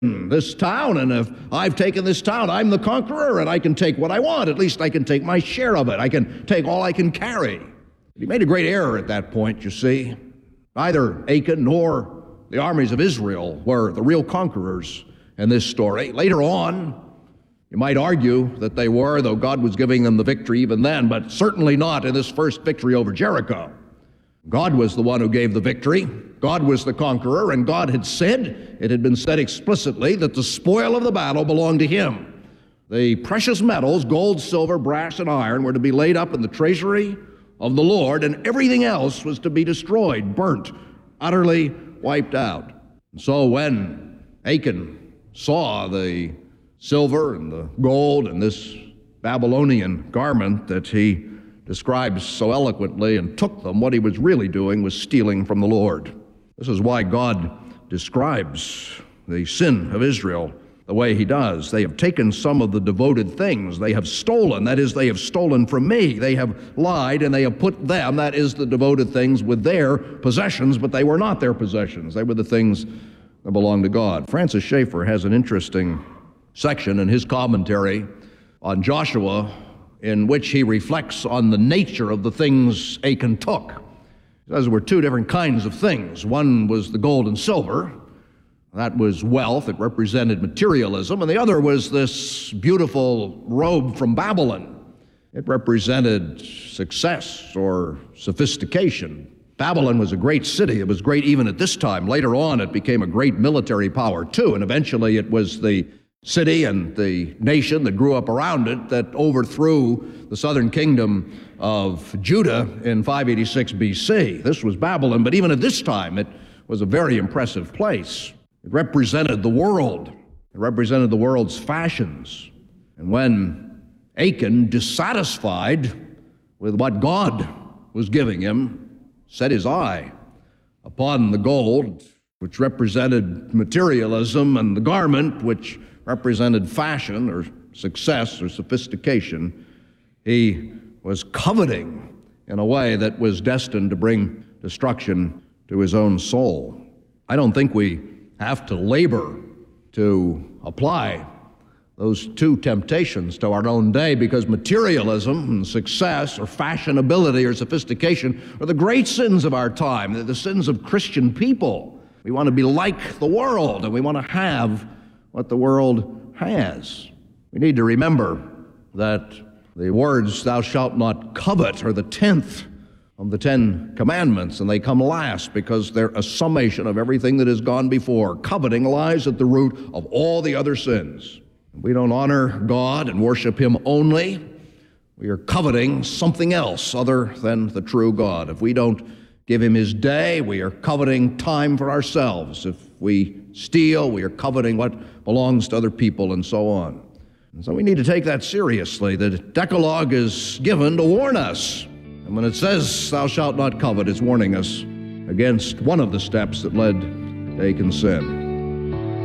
this town, and if I've taken this town, I'm the conqueror, and I can take what I want. At least I can take my share of it. I can take all I can carry. He made a great error at that point, you see. Neither Achan nor the armies of Israel were the real conquerors in this story. Later on, you might argue that they were, though God was giving them the victory even then, but certainly not in this first victory over Jericho. God was the one who gave the victory. God was the conqueror, and God had said, it had been said explicitly, that the spoil of the battle belonged to him. The precious metals, gold, silver, brass, and iron, were to be laid up in the treasury of the Lord, and everything else was to be destroyed, burnt, utterly wiped out. And so when Achan saw the silver and the gold and this Babylonian garment that he describes so eloquently and took them, what he was really doing was stealing from the Lord. This is why God describes the sin of Israel the way he does. They have taken some of the devoted things. They have stolen, that is, they have stolen from me. They have lied, and they have put them, that is, the devoted things, with their possessions, but they were not their possessions. They were the things that belonged to God. Francis Schaeffer has an interesting section in his commentary on Joshua in which he reflects on the nature of the things Achan took. He says there were two different kinds of things. One was the gold and silver. That was wealth. It represented materialism. And the other was this beautiful robe from Babylon. It represented success or sophistication. Babylon was a great city. It was great even at this time. Later on, it became a great military power, too. And eventually, it was the city and the nation that grew up around it that overthrew the southern kingdom of Judah in 586 BC. This was Babylon, but even at this time, it was a very impressive place. It represented the world. It represented the world's fashions. And when Achan, dissatisfied with what God was giving him, set his eye upon the gold, which represented materialism, and the garment, which represented fashion or success or sophistication, he was coveting in a way that was destined to bring destruction to his own soul. I don't think we have to labor to apply those two temptations to our own day, because materialism and success or fashionability or sophistication are the great sins of our time. They're the sins of Christian people. We want to be like the world, and we want to have what the world has. We need to remember that the words, "thou shalt not covet," are the 10th of the 10 commandments, and they come last because they're a summation of everything that has gone before. Coveting lies at the root of all the other sins. We don't honor God and worship him only. We are coveting something else other than the true God. If we don't give him his day, we are coveting time for ourselves. If we steal, we are coveting what belongs to other people, and so on. And so we need to take that seriously. The Decalogue is given to warn us. And when it says, "thou shalt not covet," it's warning us against one of the steps that led to Achan's sin.